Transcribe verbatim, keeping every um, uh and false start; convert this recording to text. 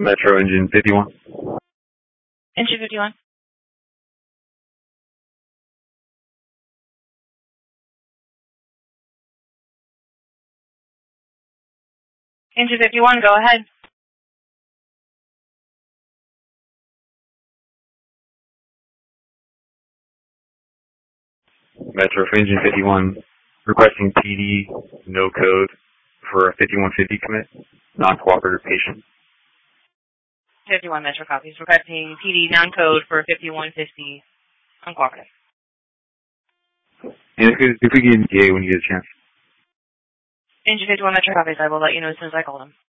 Metro Engine fifty-one. Engine fifty-one. Engine fifty-one, go ahead. Metro for Engine fifty-one, requesting P D, no code for a fifty-one fifty commit, non-cooperative patient. fifty-one Metro copies, requesting P D non-code for fifty-one fifty, uncooperative. And if, if we get an E T A when you get a chance. Engine fifty-one Metro copies, I will let you know as soon as I call them.